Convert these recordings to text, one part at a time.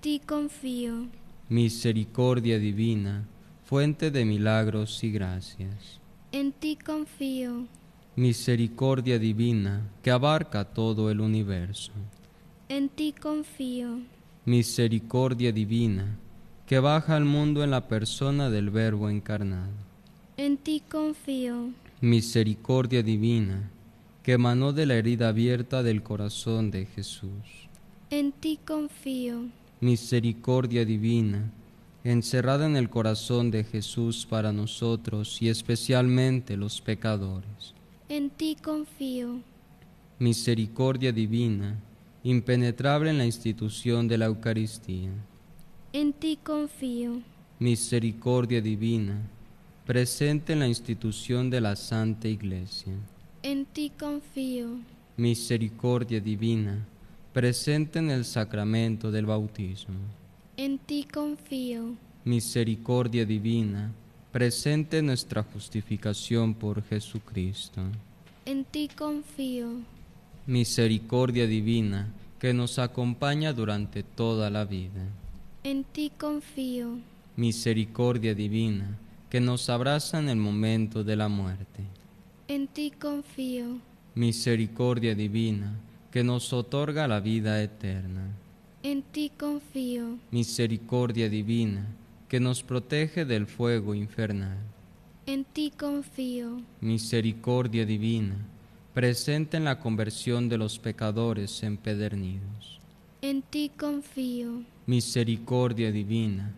ti confío. Misericordia divina, fuente de milagros y gracias. En ti confío. Misericordia divina, que abarca todo el universo. En ti confío. Misericordia divina, que baja al mundo en la persona del Verbo encarnado. En ti confío. Misericordia divina, que emanó de la herida abierta del corazón de Jesús. En ti confío. Misericordia divina, encerrada en el corazón de Jesús para nosotros y especialmente los pecadores. En ti confío. Misericordia divina, impenetrable en la institución de la Eucaristía. En ti confío. Misericordia divina, presente en la institución de la Santa Iglesia. En ti confío. Misericordia divina, presente en el sacramento del bautismo. En ti confío. Misericordia divina, presente en nuestra justificación por Jesucristo. En ti confío. Misericordia divina, que nos acompaña durante toda la vida. En ti confío. Misericordia divina, que nos abraza en el momento de la muerte. En ti confío. Misericordia divina, que nos otorga la vida eterna. En ti confío. Misericordia divina, que nos protege del fuego infernal. En ti confío. Misericordia divina, presente en la conversión de los pecadores empedernidos. En ti confío. Misericordia divina,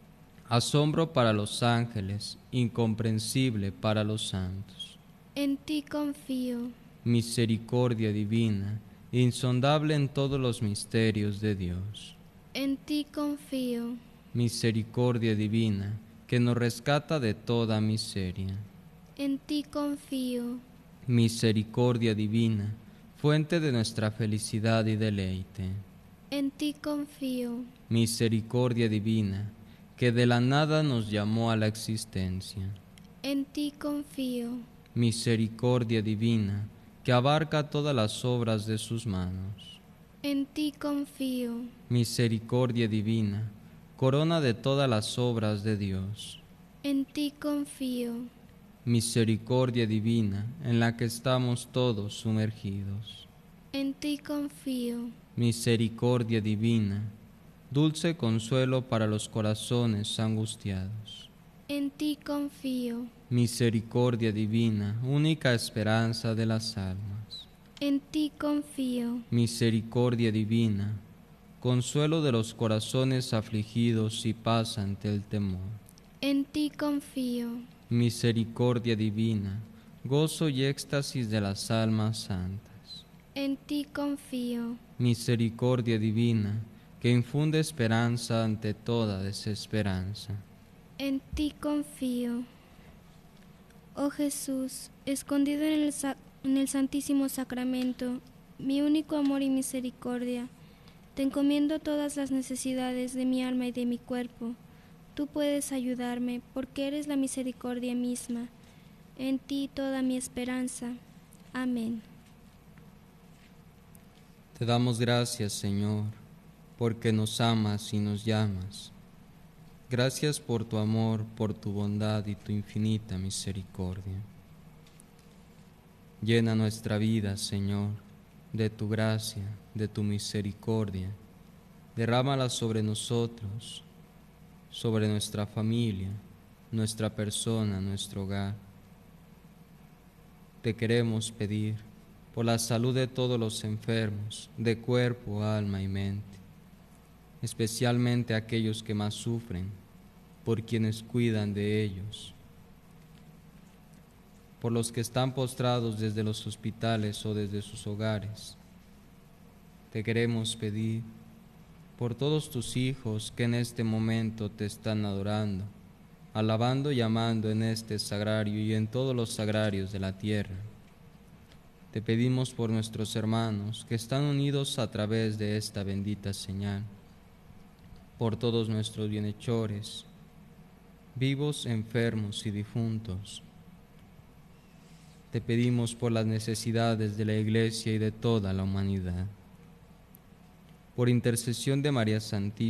asombro para los ángeles, incomprensible para los santos. En ti confío. Misericordia divina, insondable en todos los misterios de Dios. En ti confío. Misericordia divina, que nos rescata de toda miseria. En ti confío. Misericordia divina, fuente de nuestra felicidad y deleite. En ti confío. Misericordia divina, que de la nada nos llamó a la existencia. En ti confío. Misericordia divina, que abarca todas las obras de sus manos. En ti confío. Misericordia divina, corona de todas las obras de Dios. En ti confío. Misericordia divina, en la que estamos todos sumergidos. En ti confío. Misericordia divina, dulce consuelo para los corazones angustiados. En ti confío. Misericordia divina, única esperanza de las almas. En ti confío. Misericordia divina, consuelo de los corazones afligidos y paz ante el temor. En ti confío. Misericordia divina, gozo y éxtasis de las almas santas. En ti confío. Misericordia divina, que infunde esperanza ante toda desesperanza. En ti confío. Oh Jesús, escondido en el Santísimo Sacramento, mi único amor y misericordia, te encomiendo todas las necesidades de mi alma y de mi cuerpo. Tú puedes ayudarme, porque eres la misericordia misma. En ti toda mi esperanza. Amén. Te damos gracias, Señor, porque nos amas y nos llamas. Gracias por tu amor, por tu bondad y tu infinita misericordia. Llena nuestra vida, Señor, de tu gracia, de tu misericordia. Derrámala sobre nosotros, sobre nuestra familia, nuestra persona, nuestro hogar. Te queremos pedir por la salud de todos los enfermos, de cuerpo, alma y mente, especialmente aquellos que más sufren, por quienes cuidan de ellos, por los que están postrados desde los hospitales o desde sus hogares. Te queremos pedir por todos tus hijos que en este momento te están adorando, alabando y amando en este sagrario y en todos los sagrarios de la tierra. Te pedimos por nuestros hermanos que están unidos a través de esta bendita señal, por todos nuestros bienhechores, vivos, enfermos y difuntos. Te pedimos por las necesidades de la Iglesia y de toda la humanidad. Por intercesión de María Santísima,